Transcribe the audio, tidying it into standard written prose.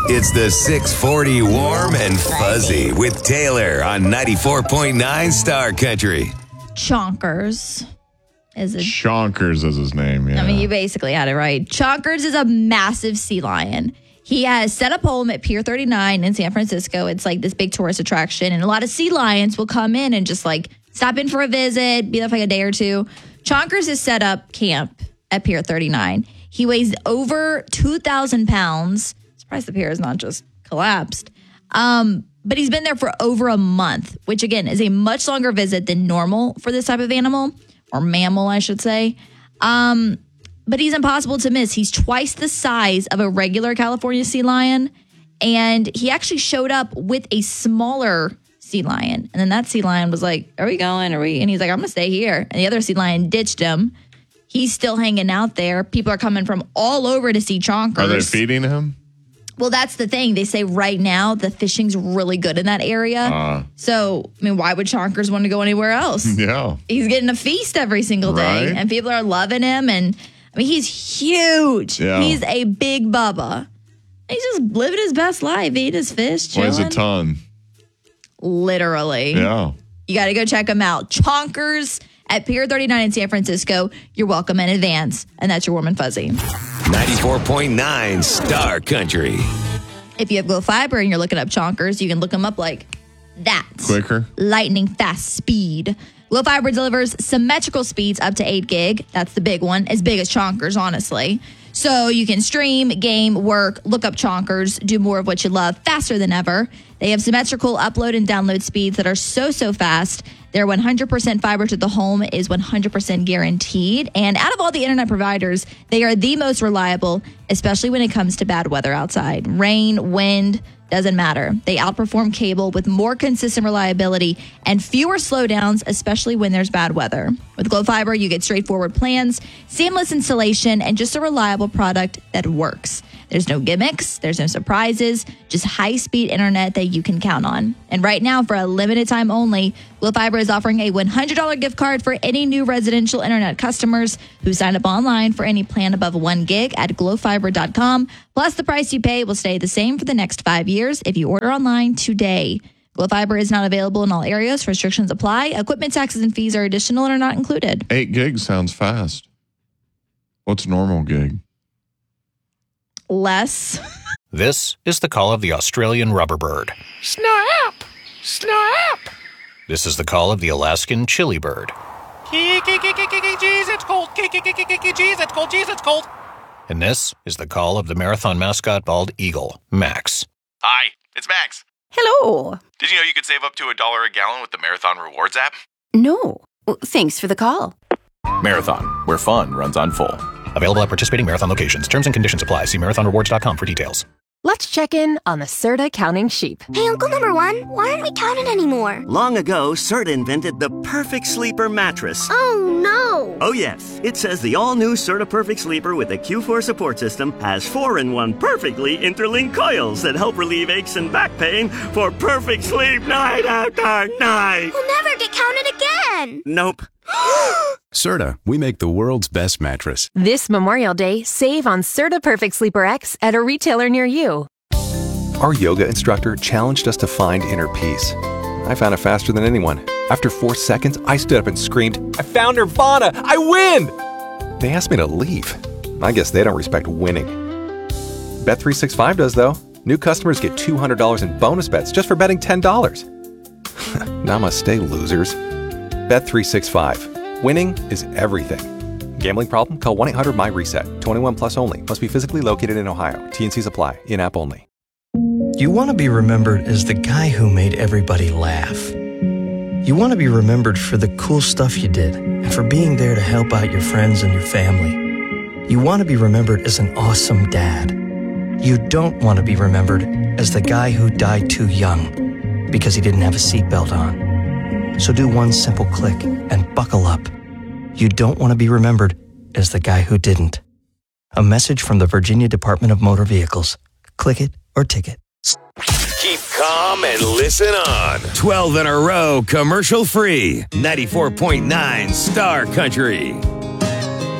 It's the 640 Warm and Fuzzy with Taylor on 94.9 Star Country. Chonkers is his name, yeah. I mean, you basically had it right. Chonkers is a massive sea lion. He has set up home at Pier 39 in San Francisco. It's like this big tourist attraction, and a lot of sea lions will come in and just like stop in for a visit, be there for like a day or two. Chonkers has set up camp at Pier 39. He weighs over 2,000 pounds. Surprised the pier is not just collapsed. But he's been there for over a month, which again is a much longer visit than normal for this type of animal, or mammal, I should say. But he's impossible to miss. He's twice the size of a regular California sea lion. And he actually showed up with a smaller sea lion. And then that sea lion was like, are we going? And he's like, I'm going to stay here. And the other sea lion ditched him. He's still hanging out there. People are coming from all over to see Chonkers. Are they feeding him? Well, that's the thing. They say right now the fishing's really good in that area. So, I mean, why would Chonkers want to go anywhere else? Yeah. He's getting a feast every single day. Right. And people are loving him. And I mean, he's huge. Yeah. He's a big bubba. He's just living his best life, eating his fish, chilling. Weighs a ton. Literally. Yeah. You got to go check him out. Chonkers at Pier 39 in San Francisco. You're welcome in advance. And that's your Warm and Fuzzy. 94.9 Star Country. If you have Glow Fiber and you're looking up Chonkers, you can look them up like that. Quicker. Lightning fast speed. Glow Fiber delivers symmetrical speeds up to 8 gig. That's the big one. As big as Chonkers, honestly. So you can stream, game, work, look up Chonkers, do more of what you love faster than ever. They have symmetrical upload and download speeds that are so fast. Their 100% fiber to the home is 100% guaranteed. And out of all the internet providers, they are the most reliable, especially when it comes to bad weather outside. Rain, wind, doesn't matter. They outperform cable with more consistent reliability and fewer slowdowns, especially when there's bad weather. With Glow Fiber, you get straightforward plans, seamless installation, and just a reliable product that works. There's no gimmicks, there's no surprises, just high-speed internet that you can count on. And right now, for a limited time only, Glow Fiber is offering a $100 gift card for any new residential internet customers who sign up online for any plan above 1 gig at glowfiber.com. Plus, the price you pay will stay the same for the next 5 years if you order online today. Glow Fiber is not available in all areas. Restrictions apply. Equipment taxes and fees are additional and are not included. 8 gigs sounds fast. What's normal gig? Less. This is the call of the Australian rubberbird. Snap! Snap! This is the call of the Alaskan chili bird. Jeez, it's cold. Jeez, it's cold. Jeez, it's cold. And this is the call of the marathon mascot bald eagle, Max. Hi, it's Max. Hello. Did you know you could save up to $1 a gallon with the Marathon Rewards app? No. Well, thanks for the call. Marathon, where fun runs on full. Available at participating marathon locations. Terms and conditions apply. See marathonrewards.com for details. Let's check in on the Serta counting sheep. Hey, Uncle Number One, why aren't we counting anymore? Long ago, Serta invented the Perfect Sleeper mattress. Oh, no. Oh, yes. It says the all-new Serta Perfect Sleeper with the Q4 support system has 4-in-1 perfectly interlinked coils that help relieve aches and back pain for perfect sleep night after night. We'll never get counted again. Nope. Serta, we make the world's best mattress. This Memorial Day, save on Serta Perfect Sleeper X at a retailer near you. Our yoga instructor challenged us to find inner peace. I found it faster than anyone. After 4 seconds, I stood up and screamed, I found Nirvana! I win! They asked me to leave. I guess they don't respect winning. Bet365 does, though. New customers get $200 in bonus bets just for betting $10. Namaste, losers. Bet365. Winning is everything. Gambling problem? Call 1-800-MY-RESET. 21 plus only. Must be physically located in Ohio. T&Cs apply. In-app only. You want to be remembered as the guy who made everybody laugh. You want to be remembered for the cool stuff you did and for being there to help out your friends and your family. You want to be remembered as an awesome dad. You don't want to be remembered as the guy who died too young because he didn't have a seatbelt on. So do one simple click and buckle up. You don't want to be remembered as the guy who didn't. A message from the Virginia Department of Motor Vehicles. Click it or ticket. Keep calm and listen on. 12 in a row, commercial free. 94.9 Star Country.